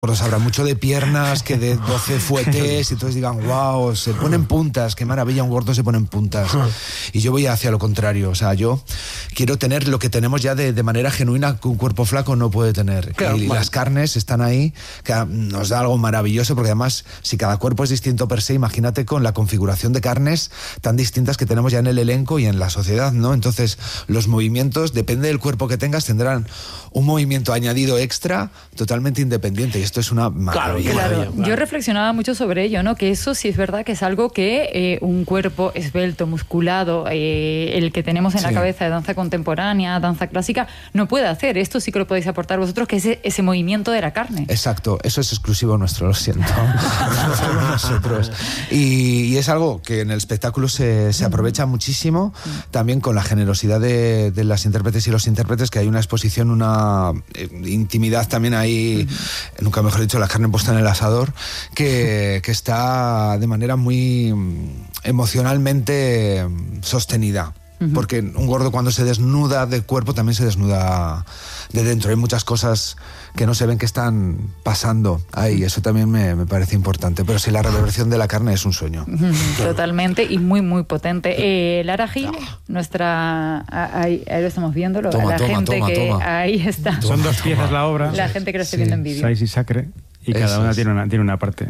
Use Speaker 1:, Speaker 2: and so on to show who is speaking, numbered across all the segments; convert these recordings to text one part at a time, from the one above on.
Speaker 1: Pues habrá mucho de piernas, que de 12 fuetes, y todos digan, wow, se ponen puntas, qué maravilla, un gordo se pone en puntas. Y yo voy hacia lo contrario, o sea, yo quiero tener lo que tenemos ya de manera genuina que un cuerpo flaco no puede tener. Claro, y las carnes están ahí, que nos da algo maravilloso, porque además, si cada cuerpo es distinto per se, imagínate con la configuración de carnes tan distintas que tenemos ya en el elenco y en la sociedad, ¿no? Entonces, los movimientos, depende del cuerpo que tengas, tendrán un movimiento añadido extra totalmente independiente. Y esto es una maravilla.
Speaker 2: Claro. Yo reflexionaba mucho sobre ello, ¿no? Que eso sí es verdad que es algo que un cuerpo esbelto, musculado, el que tenemos en la cabeza de danza contemporánea, danza clásica, no puede hacer. Esto sí que lo podéis aportar vosotros, que es ese movimiento de la carne.
Speaker 1: Exacto, eso es exclusivo nuestro, lo siento. Nosotros. Y es algo que en el espectáculo se aprovecha muchísimo, también con la generosidad de las intérpretes y los intérpretes, que hay una exposición, una intimidad también ahí, nunca mejor dicho, la carne puesta en el asador, que está de manera muy emocionalmente sostenida. Porque un gordo, cuando se desnuda del cuerpo, también se desnuda de dentro. Hay muchas cosas que no se ven que están pasando ahí. Eso también me parece importante. Pero sí, la reversión de la carne es un sueño.
Speaker 2: Totalmente, y muy, muy potente. Lara Gil, nuestra... Ahí lo estamos viendo.
Speaker 1: Toma.
Speaker 2: Ahí está.
Speaker 3: Son dos piezas la obra.
Speaker 2: La gente que lo esté viendo en vídeo.
Speaker 3: Sais y Sacre. Y cada una tiene una parte.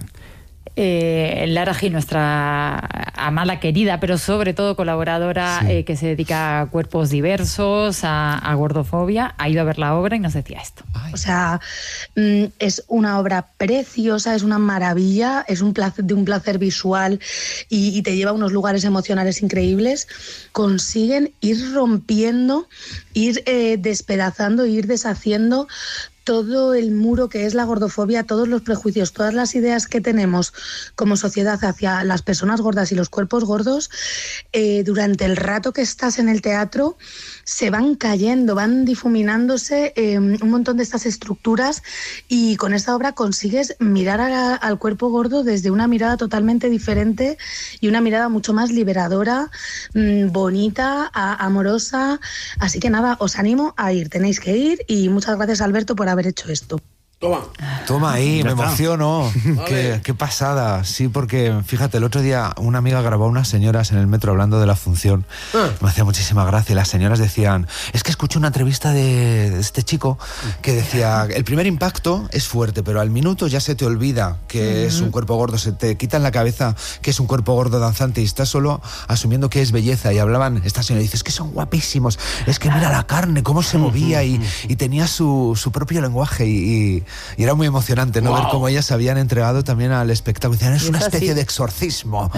Speaker 2: Lara Gil, nuestra amada querida, pero sobre todo colaboradora, que se dedica a cuerpos diversos, a gordofobia, ha ido a ver la obra y nos decía esto.
Speaker 4: O sea, es una obra preciosa, es una maravilla, es un placer visual y te lleva a unos lugares emocionales increíbles. Consiguen ir rompiendo, ir despedazando, ir deshaciendo todo el muro que es la gordofobia, todos los prejuicios, todas las ideas que tenemos como sociedad hacia las personas gordas y los cuerpos gordos. Durante el rato que estás en el teatro se van cayendo, van difuminándose un montón de estas estructuras, y con esta obra consigues mirar al cuerpo gordo desde una mirada totalmente diferente y una mirada mucho más liberadora, bonita, amorosa. Así que nada, os animo a ir, tenéis que ir, y muchas gracias, Alberto, por haber hecho esto.
Speaker 1: Toma ahí, me emociono. Qué pasada. Sí, porque fíjate, el otro día una amiga grabó a unas señoras en el metro hablando de la función. Me hacía muchísima gracia. Las señoras decían, es que escuché una entrevista de este chico que decía, el primer impacto es fuerte, pero al minuto ya se te olvida que es un cuerpo gordo, se te quita en la cabeza que es un cuerpo gordo danzante y estás solo asumiendo que es belleza. Y hablaban, esta señora dice, es que son guapísimos, es que mira la carne, cómo se movía y tenía su propio lenguaje y era muy emocionante, ¿no? Ver cómo ellas se habían entregado también al espectáculo. Decían, es una especie de exorcismo.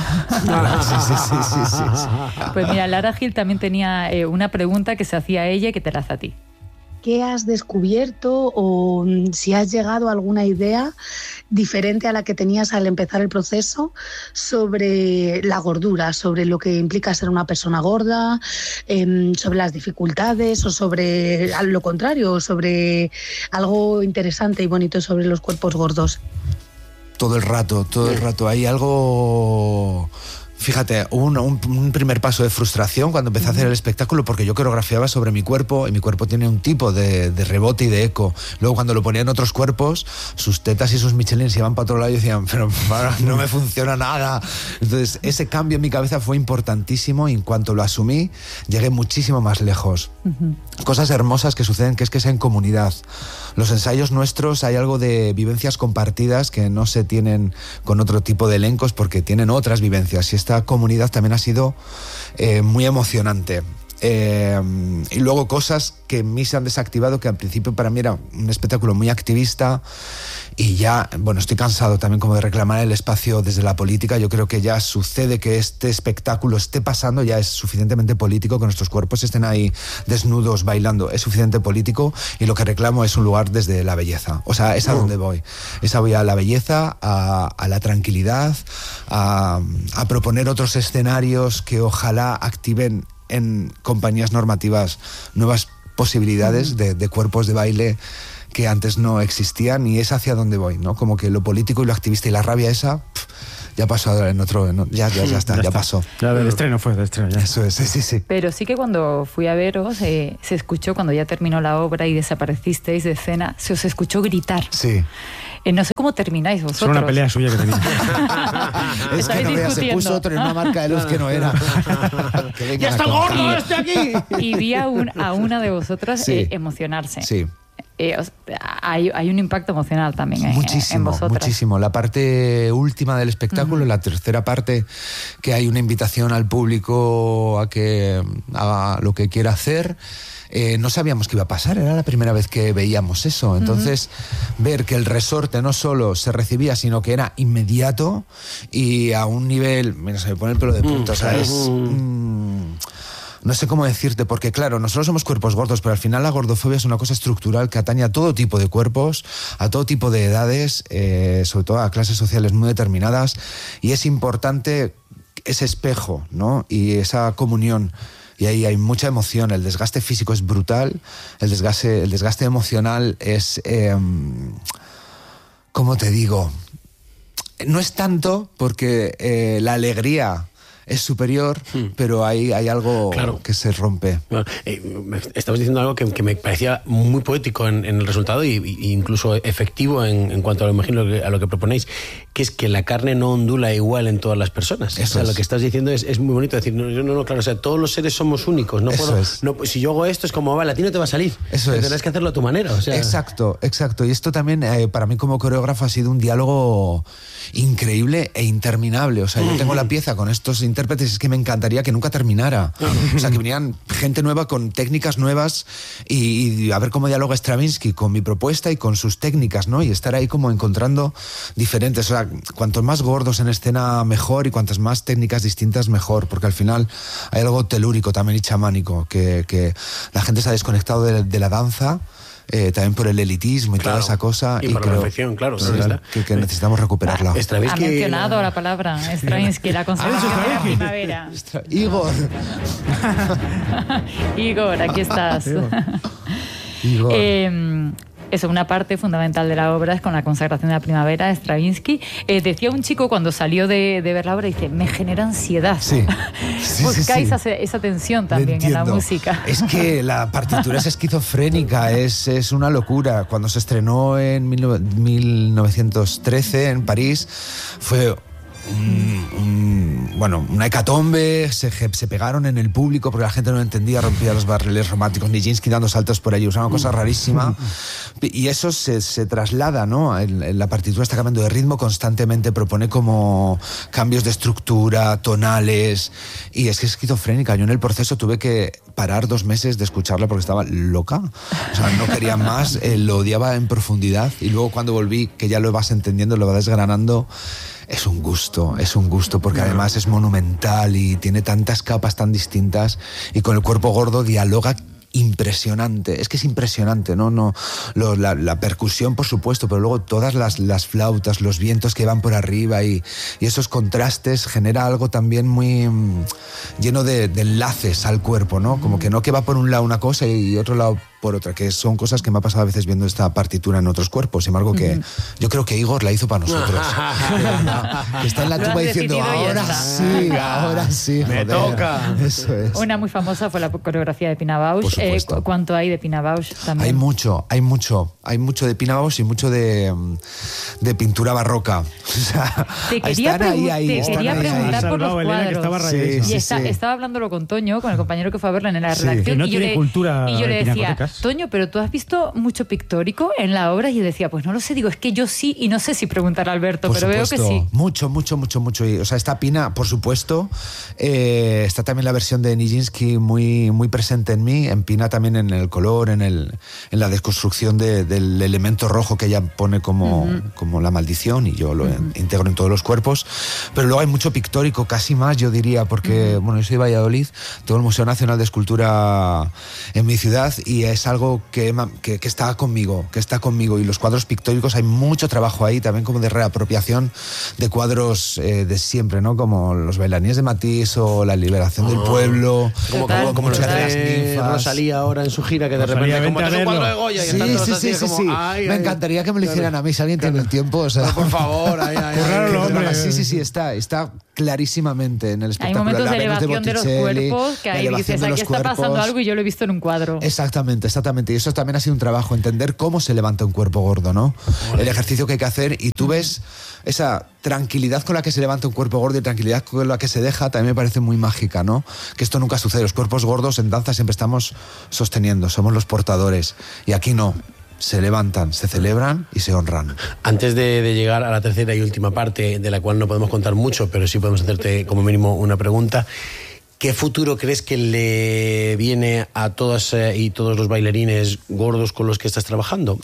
Speaker 1: Sí.
Speaker 2: Pues mira, Lara Gil también tenía una pregunta que se hacía a ella y que te la hace a ti.
Speaker 4: ¿Qué has descubierto, o si has llegado a alguna idea diferente a la que tenías al empezar el proceso sobre la gordura, sobre lo que implica ser una persona gorda, sobre las dificultades, o sobre lo contrario, sobre algo interesante y bonito sobre los cuerpos gordos?
Speaker 1: Todo el rato. Hay algo... Fíjate, hubo un primer paso de frustración cuando empecé a hacer el espectáculo, porque yo coreografiaba sobre mi cuerpo y mi cuerpo tiene un tipo de rebote y de eco. Luego, cuando lo ponían otros cuerpos, sus tetas y sus Michelin se iban para otro lado y decían, pero no me funciona nada. Entonces, ese cambio en mi cabeza fue importantísimo, y en cuanto lo asumí, llegué muchísimo más lejos. Cosas hermosas que suceden, que es en comunidad. Los ensayos nuestros, hay algo de vivencias compartidas que no se tienen con otro tipo de elencos, porque tienen otras vivencias, y esta comunidad también ha sido muy emocionante. Y luego cosas que en mí se han desactivado, que al principio para mí era un espectáculo muy activista, y ya, bueno, estoy cansado también como de reclamar el espacio desde la política. Yo creo que ya sucede que este espectáculo esté pasando, ya es suficientemente político, que nuestros cuerpos estén ahí desnudos bailando, es suficiente político, y lo que reclamo es un lugar desde la belleza. O sea, es a donde voy. Voy a la belleza, a la tranquilidad, a proponer otros escenarios que ojalá activen en compañías normativas nuevas posibilidades de cuerpos de baile que antes no existían, y es hacia donde voy, ¿no? Como que lo político y lo activista y la rabia esa ya pasó en otro... Ya está, ya pasó.
Speaker 3: Ya del estreno fue, del estreno ya.
Speaker 1: Eso es, sí.
Speaker 2: Pero sí que cuando fui a veros, se escuchó, cuando ya terminó la obra y desaparecisteis de escena, se os escuchó gritar.
Speaker 1: Sí.
Speaker 2: No sé cómo termináis vosotros.
Speaker 3: Solo una pelea suya que tenía.
Speaker 1: Es que no veas, se puso otro en una marca de luz que no era.
Speaker 5: ¡Ya está el gordo este aquí!
Speaker 2: Y vi a una de vosotras
Speaker 1: Sí.
Speaker 2: Emocionarse.
Speaker 1: Sí.
Speaker 2: Hay un impacto emocional también en vosotras.
Speaker 1: Muchísimo. La parte última del espectáculo, la tercera parte, que hay una invitación al público a que haga lo que quiera hacer. No sabíamos qué iba a pasar, era la primera vez que veíamos eso. Entonces, ver que el resorte no solo se recibía, sino que era inmediato y a un nivel... Mira, se me pone el pelo de punta, o sea, es... no sé cómo decirte, porque claro, nosotros somos cuerpos gordos, pero al final la gordofobia es una cosa estructural que atañe a todo tipo de cuerpos, a todo tipo de edades, sobre todo a clases sociales muy determinadas, y es importante ese espejo, ¿no? Y esa comunión. Y ahí hay mucha emoción, el desgaste físico es brutal, el desgaste emocional es... ¿cómo te digo? No es tanto porque la alegría es superior, pero hay algo que se rompe.
Speaker 5: Bueno, estabas diciendo algo que me parecía muy poético en el resultado y incluso efectivo en cuanto a lo, imagino, a lo que proponéis, que es que la carne no ondula igual en todas las personas.
Speaker 1: Eso es.
Speaker 5: Lo que estás diciendo es muy bonito. Decir, no, claro, o sea, todos los seres somos únicos. No
Speaker 1: Eso
Speaker 5: puedo,
Speaker 1: es.
Speaker 5: no, si yo hago esto es como, vale, a ti no te va a salir.
Speaker 1: Eso es.
Speaker 5: Tendrás que hacerlo a tu manera. O sea.
Speaker 1: Exacto. Y esto también, para mí como coreógrafo, ha sido un diálogo increíble e interminable. O sea, yo tengo la pieza con estos intérpretes, es que me encantaría que nunca terminara. O sea, que vinieran gente nueva con técnicas nuevas y a ver cómo dialoga Stravinsky con mi propuesta y con sus técnicas, ¿no? Y estar ahí como encontrando diferentes. O sea, cuantos más gordos en escena, mejor, y cuantas más técnicas distintas, mejor, porque al final hay algo telúrico también y chamánico, que la gente se ha desconectado de la danza, también por el elitismo y toda esa cosa.
Speaker 5: Y por la perfección, claro.
Speaker 1: Que necesitamos recuperarla.
Speaker 2: Ha mencionado la palabra Stravinsky, la consagración de la primavera.
Speaker 1: Igor.
Speaker 2: Igor, aquí estás.
Speaker 1: Igor.
Speaker 2: Eso, una parte fundamental de la obra es con la consagración de la primavera de Stravinsky. Decía un chico cuando salió de ver la obra, dice, me genera ansiedad.
Speaker 1: Sí.
Speaker 2: Buscáis esa tensión también en la música.
Speaker 1: Es que la partitura es esquizofrénica, es una locura. Cuando se estrenó en 1913 en París, fue... una hecatombe, se pegaron en el público porque la gente no entendía, rompía los barriles románticos, Nijinsky dando saltos por allí, una cosa rarísima, y eso se traslada, ¿no? La partitura está cambiando de ritmo constantemente, propone como cambios de estructura, tonales, y es que es esquizofrénica. Yo en el proceso tuve que parar 2 meses de escucharla porque estaba loca, o sea, no quería más, lo odiaba en profundidad, y luego cuando volví, que ya lo vas entendiendo, lo vas desgranando, es un gusto, porque además es monumental y tiene tantas capas tan distintas, y con el cuerpo gordo dialoga impresionante, es que es impresionante, ¿no? La percusión, por supuesto, pero luego todas las flautas, los vientos que van por arriba y esos contrastes genera algo también muy lleno de enlaces al cuerpo, ¿no? Como que no que va por un lado una cosa y otro lado por otra, que son cosas que me ha pasado a veces viendo esta partitura en otros cuerpos. Sin embargo, que yo creo que Igor la hizo para nosotros. Que está en la tumba diciendo, ahora sí,
Speaker 5: me toca.
Speaker 1: Eso es.
Speaker 2: Una muy famosa fue la coreografía de Pina Bausch. ¿Cuánto hay de Pina Bausch también?
Speaker 1: Hay mucho de Pina Bausch y mucho de pintura barroca. O sea,
Speaker 2: te quería preguntar por los cuadros.
Speaker 3: Sí.
Speaker 2: Estaba hablándolo con Toño, con el compañero que fue a verla en la redacción,
Speaker 3: que no tiene cultura
Speaker 2: y yo le decía,
Speaker 3: pinacotecas.
Speaker 2: Toño, pero tú has visto mucho pictórico en la obra, y yo decía, pues no lo sé, digo, es que yo sí, y no sé si preguntar a Alberto,
Speaker 1: por
Speaker 2: pero
Speaker 1: supuesto,
Speaker 2: veo que sí.
Speaker 1: Mucho. Y, o sea, está Pina, por supuesto, está también la versión de Nijinsky muy, muy presente en mí, en Pina también en el color, en la desconstrucción del elemento rojo que ella pone como la maldición, y yo lo integro en todos los cuerpos, pero luego hay mucho pictórico, casi más yo diría, porque bueno, yo soy de Valladolid, tengo el Museo Nacional de Escultura en mi ciudad, y es algo que está conmigo, y los cuadros pictóricos, hay mucho trabajo ahí también como de reapropiación de cuadros de siempre, ¿no? Como los bailarines de Matisse o la liberación del pueblo,
Speaker 5: como lo que
Speaker 1: las ninfas.
Speaker 5: Rosalía ahora en su gira, que de
Speaker 3: Rosalía,
Speaker 5: repente como un cuadro de Goya,
Speaker 1: Sí. Me encantaría que me lo hicieran a mí, si alguien tiene el tiempo, o sea,
Speaker 5: por favor,
Speaker 3: Currarlo, hombre.
Speaker 1: Sí, está clarísimamente en el
Speaker 2: Hay
Speaker 1: espectáculo.
Speaker 2: momentos
Speaker 1: La
Speaker 2: de
Speaker 1: Venus
Speaker 2: elevación de los
Speaker 1: Botticelli,
Speaker 2: cuerpos que
Speaker 1: la
Speaker 2: ahí
Speaker 1: elevación
Speaker 2: dices,
Speaker 1: de
Speaker 2: aquí
Speaker 1: los
Speaker 2: está pasando
Speaker 1: cuerpos.
Speaker 2: algo y yo lo he visto en un cuadro.
Speaker 1: Exactamente. Y eso también ha sido un trabajo, entender cómo se levanta un cuerpo gordo, ¿no? El ejercicio que hay que hacer, y tú ves esa tranquilidad con la que se levanta un cuerpo gordo y tranquilidad con la que se deja, también me parece muy mágica, ¿no? Que esto nunca sucede. Los cuerpos gordos en danza siempre estamos sosteniendo, somos los portadores. Y aquí no. Se levantan, se celebran y se honran.
Speaker 5: Antes de llegar a la tercera y última parte, de la cual no podemos contar mucho, pero sí podemos hacerte como mínimo una pregunta. ¿Qué futuro crees que le viene a todas y todos los bailarines gordos con los que estás trabajando?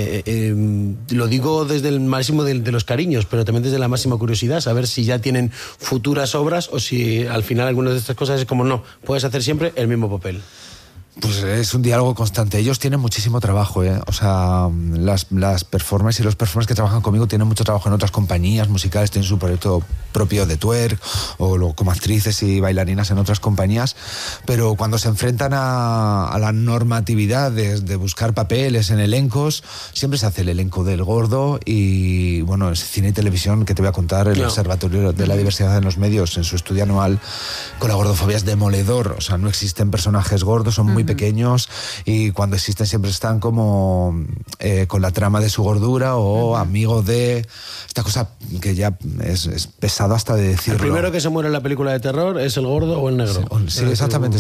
Speaker 5: Lo digo desde el máximo de los cariños, pero también desde la máxima curiosidad, saber si ya tienen futuras obras o si al final algunas de estas cosas es como no, puedes hacer siempre el mismo papel.
Speaker 1: Pues es un diálogo constante. Ellos tienen muchísimo trabajo, ¿eh? O sea, las performers y los performers que trabajan conmigo tienen mucho trabajo en otras compañías musicales, tienen su proyecto propio de twerk o como actrices y bailarinas en otras compañías, pero cuando se enfrentan a la normatividad de buscar papeles en elencos, siempre se hace el elenco del gordo. Y bueno, es cine y televisión, que te voy a contar, el Observatorio de la Diversidad en los Medios, en su estudio anual con la gordofobia, es demoledor. O sea, no existen personajes gordos, son muy pequeños, y cuando existen siempre están como con la trama de su gordura o amigo de esta cosa que ya es pesado hasta de decirlo.
Speaker 5: ¿El primero que se muere en la película de terror es el gordo o el negro?
Speaker 1: Sí, exactamente.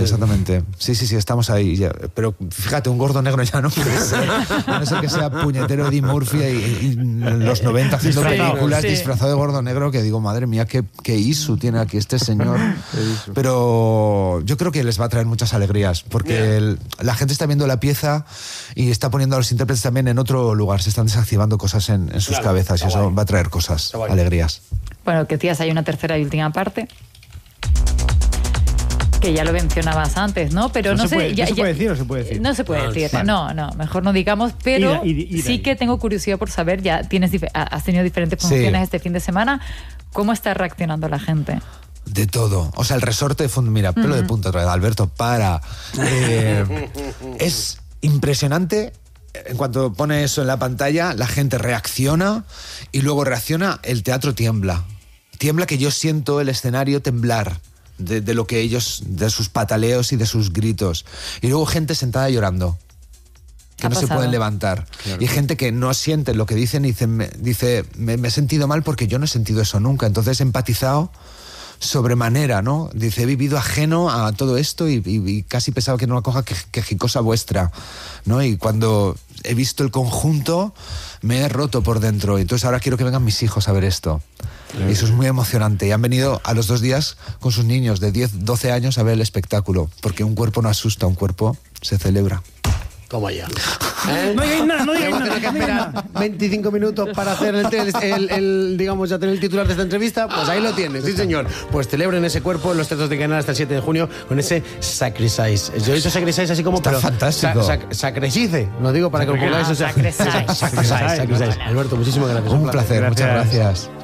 Speaker 1: Sí, estamos ahí ya. Pero fíjate, un gordo negro ya no puede ser. A no ser que sea puñetero Eddie Murphy y en los 90 haciendo películas disfrazado de gordo negro, que digo, madre mía, qué isu tiene aquí este señor. Pero yo creo que les va a traer muchas alegrías, porque la gente está viendo la pieza y está poniendo a los intérpretes también en otro lugar, se están desactivando cosas en sus cabezas, y eso va a traer cosas, alegrías.
Speaker 2: Bueno, que decías, hay una tercera y última parte, que ya lo mencionabas antes, ¿no? Pero no sé...
Speaker 3: ¿Se puede decir o se puede decir?
Speaker 2: No se puede decir, no, mejor no digamos, pero sí que tengo curiosidad por saber, ya has tenido diferentes funciones este fin de semana, ¿cómo está reaccionando la gente?
Speaker 1: De todo. O sea, el resorte de fondo, mira, pelo de punta otra vez, Alberto, para. Es impresionante. En cuanto pone eso en la pantalla, la gente reacciona y luego reacciona, el teatro tiembla. Tiembla, que yo siento el escenario temblar de lo que ellos, de sus pataleos y de sus gritos. Y luego gente sentada llorando, que no se pueden levantar. Claro. Y gente que no siente lo que dicen y dice, me he sentido mal porque yo no he sentido eso nunca. Entonces he empatizado sobremanera, ¿no? Dice, he vivido ajeno a todo esto y casi pensaba que era una cosa quejicosa vuestra, ¿no? Y cuando he visto el conjunto, me he roto por dentro. Entonces ahora quiero que vengan mis hijos a ver esto. Y eso es muy emocionante. Y han venido a los 2 días con sus niños de 10, 12 años a ver el espectáculo. Porque un cuerpo no asusta, un cuerpo se celebra.
Speaker 5: Toma ya.
Speaker 3: No hay nada,
Speaker 5: Vamos a tener que esperar 25 minutos para hacer digamos, ya tener el titular de esta entrevista. Pues ahí lo tienes, sí señor. Pues celebren ese cuerpo en los teatros de Canal hasta el 7 de junio con ese Sacrifice. Yo he dicho Sacrifice así como...
Speaker 1: Está
Speaker 5: pero
Speaker 1: fantástico.
Speaker 5: Sacrifice, lo digo para que lo pongáis.
Speaker 2: Sacrifice.
Speaker 5: Alberto, muchísimas gracias.
Speaker 1: Un placer, muchas gracias.